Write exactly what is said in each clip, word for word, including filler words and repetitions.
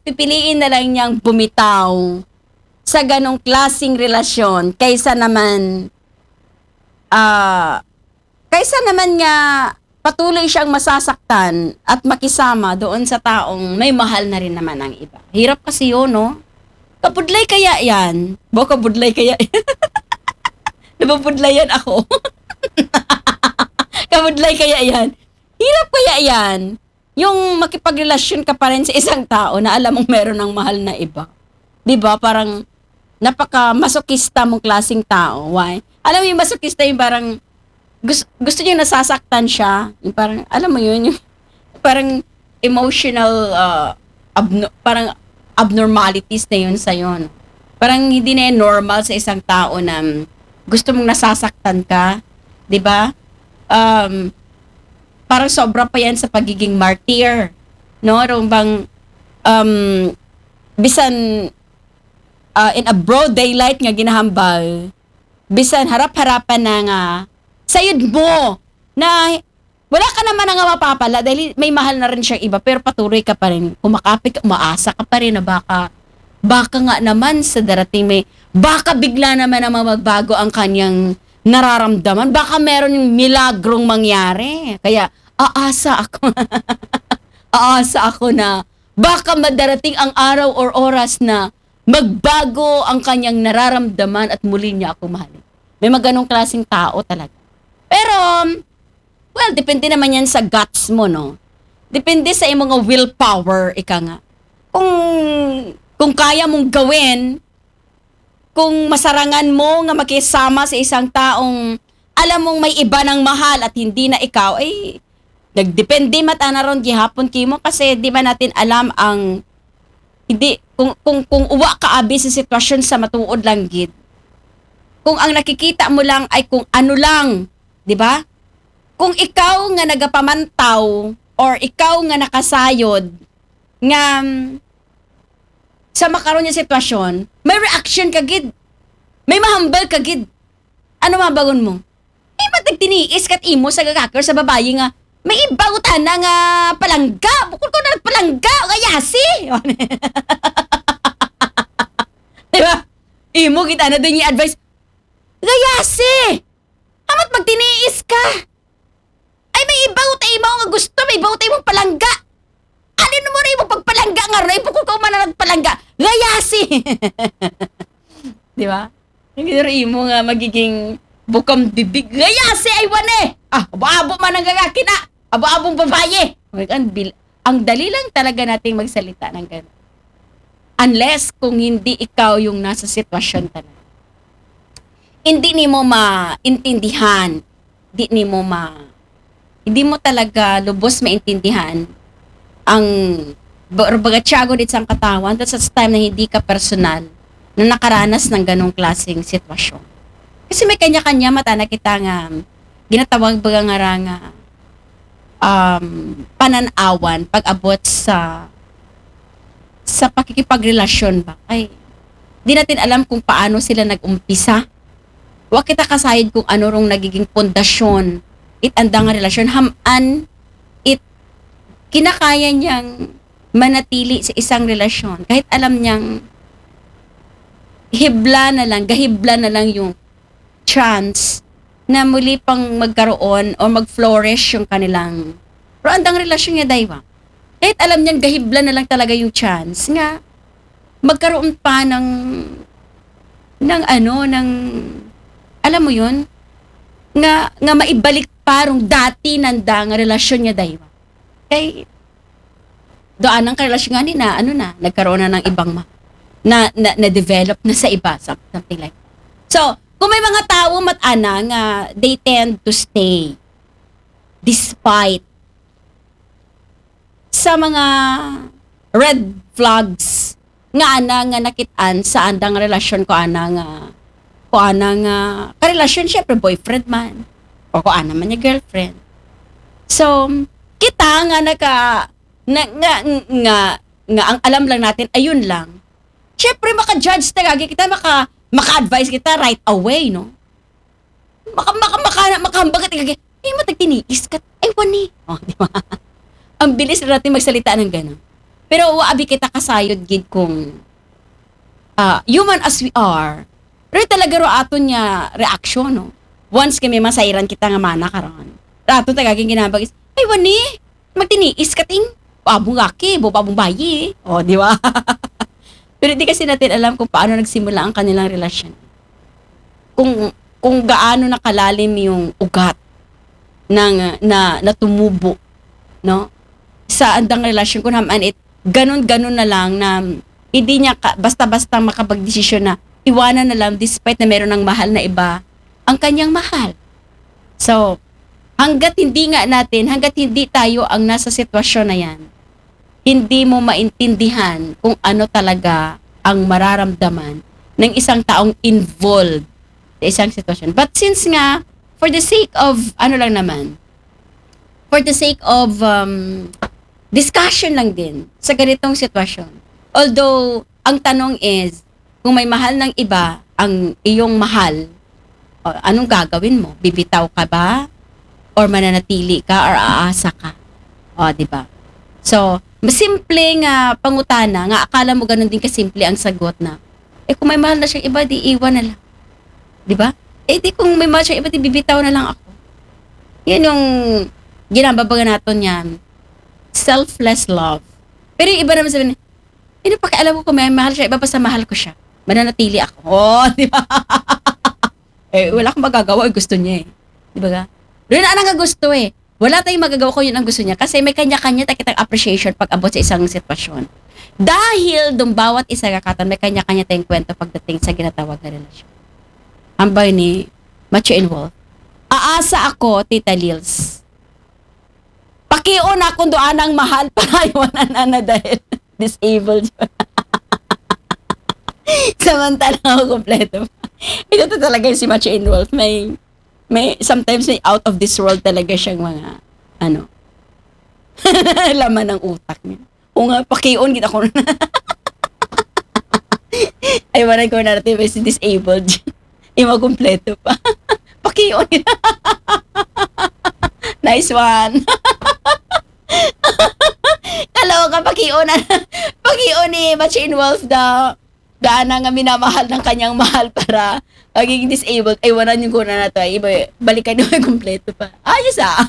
pipiliin na lang niyang bumitaw sa ganong klaseng relasyon kaysa naman ah kaysa naman nga patuloy siyang masasaktan at makisama doon sa taong may mahal na rin naman ang iba. Hirap kasi yun, no? Kabudlay kaya yan? Bo, kabudlay kaya yan? Nababudlayan ako. Kabudlay kaya yan? Hirap kaya yan? Yung makipagrelasyon ka pa rin sa isang tao na alam mong meron ng mahal na iba. Diba? Parang napaka-masokista mong klaseng tao. Why? Alam mo yung masokista yung parang gusto, gusto niya nasasaktan siya. Yung parang, alam mo yun, yung parang emotional, uh, abno, parang abnormalities na yun sa yun. Parang hindi na yun normal sa isang tao na gusto mong nasasaktan ka. Diba? Um, parang sobra pa yan sa pagiging martyr. No? Rung bang, um, bisan, uh, in a broad daylight nga ginahambal, bisan harap-harapan na nga, sayod mo, na wala ka naman na nga mapapala dahil may mahal na rin siyang iba, pero patuloy ka pa rin, kumakapit ka, umaasa ka pa rin na baka, baka nga naman sa darating may, baka bigla naman na magbago ang kanyang nararamdaman, baka meron yung milagrong mangyari. Kaya, aasa ako, aasa ako na, baka madarating ang araw or oras na magbago ang kanyang nararamdaman at muli niya ako mahalin. May mga ganong klaseng tao talaga. Pero, well, depende naman yan sa guts mo, no? Depende sa imong mga willpower, ika nga. Kung, kung kaya mong gawin, kung masarangan mo nga makisama sa isang taong alam mong may iba ng mahal at hindi na ikaw, ay, nagdepende mata na ron gihapon kimo kasi di ba natin alam ang, hindi, kung, kung, kung uwa ka abi sa sitwasyon sa matuod lang gid. Kung ang nakikita mo lang ay kung ano lang, di ba? Kung ikaw nga nagapamantaw or ikaw nga nakasayod nga um, sa makaroon niya sitwasyon, may reaction ka gid. May mahambal ka gid. Ano mabagon mo? Eh, matagtiniis kat imo sa gagakar sa babae nga, may ibagutan na nga palangga. Bukod ko na palangga, gayasi. Di ba? Imo kita na din yung advice, gayasi! Amat magtiniis ka! Ay, may ibaw tayo mo nga gusto, may ibaw tayo mong palangga! Alin mo rin mo pagpalangga nga rin, bukod ko man na nagpalangga, gayasi! Di ba? Hindi rin mo nga magiging bukang bibig, gayasi ay wane! Ah, abo-abo man ang gagaki na! Abo-abong babae! Ang, ang dali lang talaga nating magsalita ng gano'n. Unless kung hindi ikaw yung nasa sitwasyon talaga. Hindi ni mo maintindihan, hindi ni mo ma, hindi mo talaga lubos maintindihan ang bagatsyago dit sa katawan at sa time na hindi ka personal na nakaranas ng ganong klaseng sitwasyon. Kasi may kanya-kanya mata na kita nga ginatawag baga nga nga um, pananawan pag-abot sa sa pakikipagrelasyon ba. Ay, di natin alam kung paano sila nag-umpisa. Wa kita kasayid kung ano rong nagiging pundasyon it anda nga relasyon haman it kinakaya niyang manatili sa isang relasyon kahit alam niyang hibla na lang, gahibla na lang yung chance na muli pang magkaroon o mag-flourish yung kanilang pero andang relasyon niya daywa. Kahit alam niyang gahibla na lang talaga yung chance nga magkaroon pa ng ng ano, ng alam mo yun, nga, nga maibalik parang dati nanda nga relasyon niya daywa. Kay, doon ang karelasyon nga ni na, ano na, nagkaroon na ng ibang ma, na, na, na-develop na sa iba, something like that. So, kung may mga tao mat-ana nga, they tend to stay despite sa mga red flags nga ana nga nakitaan sa andang relasyon ko ana nga ko ana nga karelasyon syempre boyfriend man o ko ana man niya girlfriend. So kita nga naka na, nga, nga nga ang alam lang natin ayun lang. Syempre maka-judge tagagi kita maka maka-advise kita right away no. Maka maka maka makahambagat tagagi. Eh matagtiniis kat ay wani. Oh, di ba? Ang bilis na natin magsalita ng gano'n. Pero waabi kita kasayod gid kung ah, human as we are. Pero talaga ro aton niya reaksyon, no? Once kami masairan kita nga mana karon. Rato tagaging ginabag is, ay wani, magtiniis ka ting. Babong gaki, babong bayi. O, di ba? Pero di kasi natin alam kung paano nagsimula ang kanilang relasyon. Kung kung gaano nakalalim yung ugat ng na natumubo, no? Sa andang relasyon ko naman it ganun-ganun na lang na hindi niya ka, basta-basta makapagdesisyon na iwanan na lang despite na meron ng mahal na iba ang kanyang mahal. So, hanggat hindi nga natin, hanggat hindi tayo ang nasa sitwasyon na yan, hindi mo maintindihan kung ano talaga ang mararamdaman ng isang taong involved sa isang sitwasyon. But since nga, for the sake of, ano lang naman, for the sake of um, discussion lang din sa ganitong sitwasyon. Although, ang tanong is, kung may mahal ng iba, ang iyong mahal, o, anong gagawin mo? Bibitaw ka ba? Or mananatili ka? Or aasa ka? O, di ba? So, simple nga pangutana, nga akala mo ganun din kasimple ang sagot na, eh kung may mahal na siyang iba, di iwan na lang. Di ba? Eh di kung may mahal siyang iba, di bibitaw na lang ako. Yan yung ginababaga natin yan. Selfless love. Pero yung iba naman sabihin, eh pakialam ko kung may mahal siya, iba pa sa mahal ko siya. Mananatili ako. Oh, di ba? Eh, wala akong magagawa, gusto niya eh. Di ba ga? Doon na ang gusto eh. Wala tayong magagawa kung yun ang gusto niya kasi may kanya-kanya tayo kitang appreciation pag abot sa isang sitwasyon. Dahil doon bawat isa kakatan, may kanya-kanya tayong kwento pagdating sa ginatawag na relasyon. Ambay ni Macho and Wolf. Aasa ako, Tita Lils. Pakion akong doon ang mahal para iwanan na na dahil disabled yun. Samantalang ako kompleto. Ito to talaga yung si Macho and Wolf. May may sometimes may out of this world talaga siyang mga ano laman ng utak niya. O nga pakion kita ko na. Ay wala ko na natin si disabled. Ima kompleto pa. Pakion. Nice one. Kalaw ka pakion na. Pakion ni Machine Wolf daw. Daan na nga minamahal ng kanyang mahal para magiging disabled. Ay, wala yung kuna na to. Iba, balikan nyo yung kompleto pa. Ayos ah.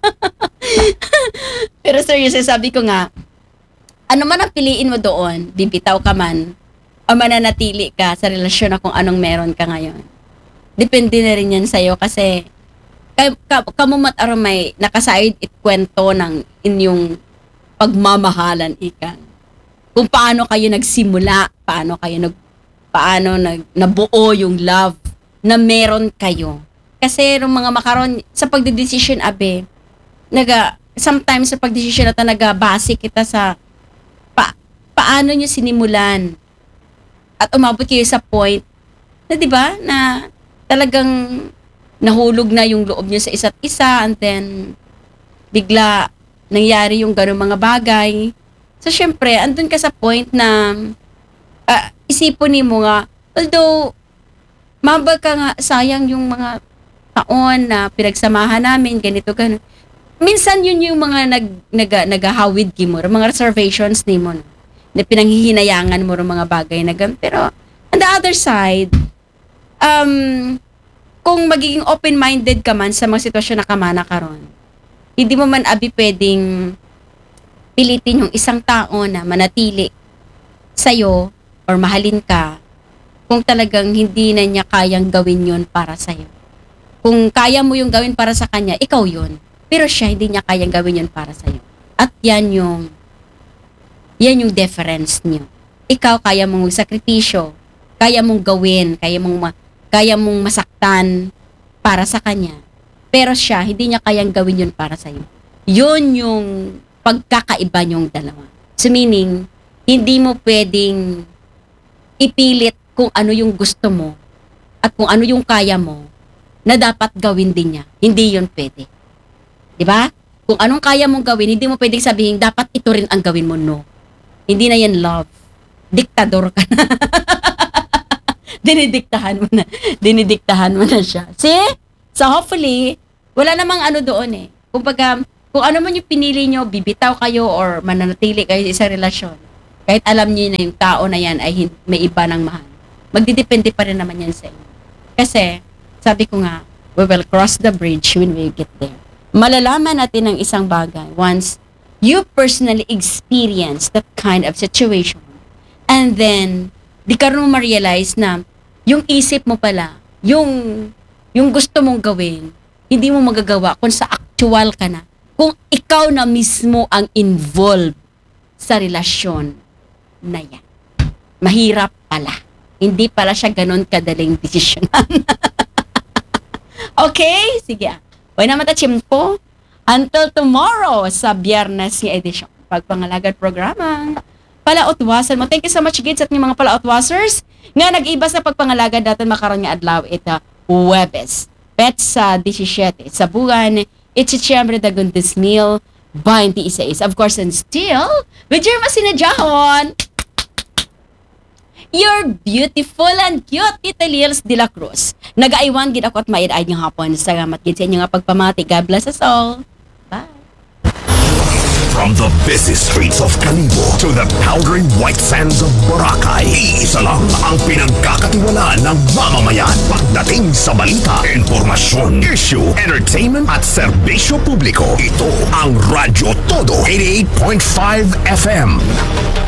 Pero seriously, sabi ko nga, ano man ang piliin mo doon, bibitaw ka man, o mananatili ka sa relasyon na kung anong meron ka ngayon. Depende na rin yan sa'yo kasi ka, ka, kamumat araw may nakaside it kwento ng inyong pagmamahalan ika. Kung paano kayo nagsimula, paano kayo nag paano nag nabuo yung love na meron kayo. Kasi yung mga makaron sa pagdedesisyon abe, naga sometimes sa pagdesisyon na talaga base kita sa pa, paano niyo sinimulan at umabot kayo sa point na 'di ba na talagang nahulog na yung loob niyo sa isa't isa and then bigla nangyari yung ganung mga bagay. So, syempre, andun ka sa point na uh, isipon mo nga, although, mabag ka nga, sayang yung mga taon na pinagsamahan namin, ganito, ganun. Minsan yun yung mga nag, nag, nagahawid mo, mga reservations ni mo, na pinanghihinayangan mo mga bagay na ganun. Pero, on the other side, um, kung magiging open-minded ka man sa mga sitwasyon na kamana karon, hindi mo man abi pwedeng pilitin yung isang tao na manatili sa'yo or mahalin ka kung talagang hindi na niya kayang gawin yun para sa'yo. Kung kaya mo yung gawin para sa kanya, ikaw yun. Pero siya, hindi niya kayang gawin yun para sa'yo. At yan yung yan yung difference niyo. Ikaw, kaya mong magsakripisyo, kaya mong gawin, kaya mong, ma- kaya mong masaktan para sa kanya. Pero siya, hindi niya kayang gawin yun para sa'yo. Yun yung pagkakaiba niyong dalawa. So meaning, hindi mo pwedeng ipilit kung ano yung gusto mo at kung ano yung kaya mo na dapat gawin din niya. Hindi yun pwede. Diba? Kung anong kaya mong gawin, hindi mo pwedeng sabihin, dapat ito rin ang gawin mo. No. Hindi na yan love. Diktador ka na. Dinidiktahan mo na. Dinidiktahan mo na siya. See? So hopefully, wala namang ano doon eh. Kumbaga, kung ano man yung pinili nyo, bibitaw kayo or mananatili kayo sa isang relasyon, kahit alam niyo na yung tao na yan ay hin- may iba ng mahal, magdidepende pa rin naman yan sa inyo. Kasi, sabi ko nga, we will cross the bridge when we get there. Malalaman natin ang isang bagay once you personally experience that kind of situation. And then, di ka rin mo ma-realize na yung isip mo pala, yung, yung gusto mong gawin, hindi mo magagawa kung sa actual ka na. Kung ikaw na mismo ang involved sa relasyon na yan. Mahirap pala. Hindi pala siya ganun kadaling desisyonan. Okay? Sige. Huwag na matachim ko. Until tomorrow sa Biyernes ng edisyon. Pagpangalagad programa. Palaotwasan mo. Thank you so much, kids, at ng mga palaotwasers. Nga nag-iba sa pagpangalagad natin makaroon nga adlaw ita Huwebes. Pet sa seventeen sa buwan. It's siyempre dagon this meal. twenty-six. Of course, and still, with your masinadjahon, you're beautiful and cute, Tita Lils de la Cruz. Nag-aiwan gid ako at maid-ay ng hapon. Salamat gid sa inyo nga pagpamati. God bless us all. Bye. From the busy streets of Calibo to the powdery white sands of Boracay, iisa lang ang pinagkakatiwalaan ng mamamayan pagdating sa balita, impormasyon, issue, entertainment at serbisyo publiko. Ito ang Radyo Todo eighty-eight point five F M.